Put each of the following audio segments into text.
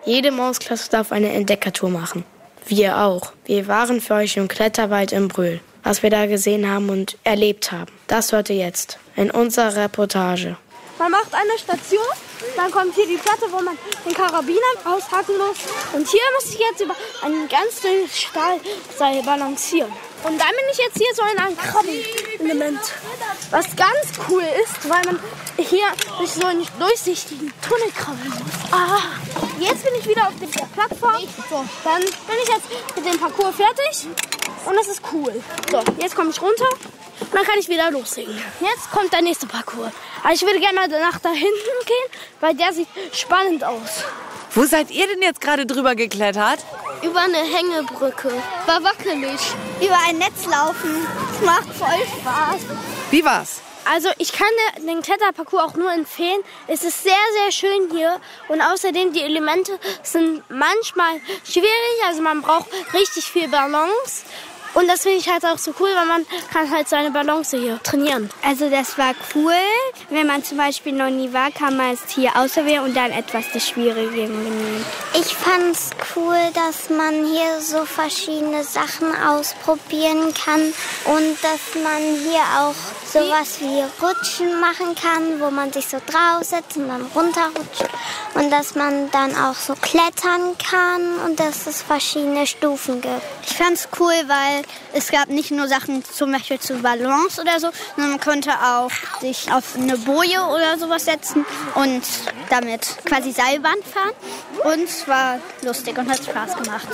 Jede Mausklasse darf eine Entdeckertour machen. Wir auch. Wir waren für euch im Kletterwald in Brühl. Was wir da gesehen haben und erlebt haben, das hört ihr jetzt in unserer Reportage. Man macht eine Station, dann kommt hier die Platte, wo man den Karabiner aushaken muss. Und hier muss ich jetzt über ein ganz dünnes Stahlseil balancieren. Und dann bin ich jetzt hier so in einem Krabbenelement. Was ganz cool ist, weil man hier durch so einen durchsichtigen Tunnel krabbeln muss. Ah, jetzt bin ich wieder auf der Plattform. So, dann bin ich jetzt mit dem Parcours fertig. Und das ist cool. So, jetzt komme ich runter und dann kann ich wieder loslegen. Jetzt kommt der nächste Parcours. Aber ich würde gerne mal nach da hinten gehen, weil der sieht spannend aus. Wo seid ihr denn jetzt gerade drüber geklettert? Über eine Hängebrücke. War wackelig. Über ein Netz laufen. Das macht voll Spaß. Wie war's? Also ich kann den Kletterparcours auch nur empfehlen. Es ist sehr, sehr schön hier. Und außerdem, die Elemente sind manchmal schwierig. Also man braucht richtig viel Balance. Und das finde ich halt auch so cool, weil man kann halt seine Balance hier trainieren. Also das war cool. Wenn man zum Beispiel noch nie war, kann man es hier ausprobieren und dann etwas das Schwierige nehmen. Ich fand's cool, dass man hier so verschiedene Sachen ausprobieren kann und dass man hier auch sowas wie Rutschen machen kann, wo man sich so draufsetzt und dann runterrutscht. Und dass man dann auch so klettern kann und dass es verschiedene Stufen gibt. Ich fand's cool, weil es gab nicht nur Sachen zum Beispiel zur Balance oder so, sondern man konnte auch sich auf eine Boje oder sowas setzen und damit quasi Seilbahn fahren. Und es war lustig und hat Spaß gemacht.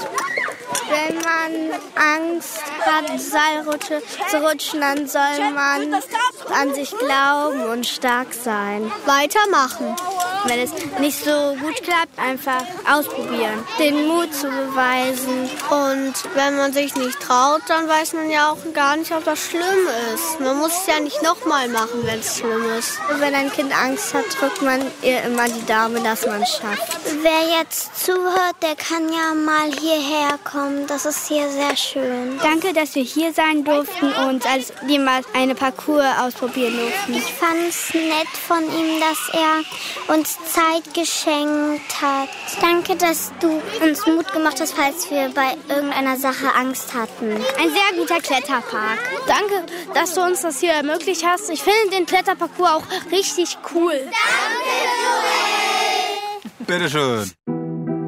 Wenn man Angst hat, Seilrutsche zu rutschen, dann soll man an sich glauben und stark sein. Weitermachen. Wenn es nicht so gut klappt, einfach ausprobieren. Den Mut zu beweisen. Und wenn man sich nicht traut, dann weiß man ja auch gar nicht, ob das schlimm ist. Man muss es ja nicht nochmal machen, wenn es schlimm ist. Wenn ein Kind Angst hat, drückt man ihr immer die Daumen, dass man es schafft. Wer jetzt zuhört, der kann ja mal hierher kommen. Das ist hier sehr schön. Danke, dass wir hier sein durften und als wir mal eine Parcours ausprobieren durften. Ich fand es nett von ihm, dass er uns Zeit geschenkt hat. Danke, dass du uns Mut gemacht hast, falls wir bei irgendeiner Sache Angst hatten. Ein sehr guter Kletterpark. Danke, dass du uns das hier ermöglicht hast. Ich finde den Kletterparcours auch richtig cool. Danke, Joel! Bitteschön.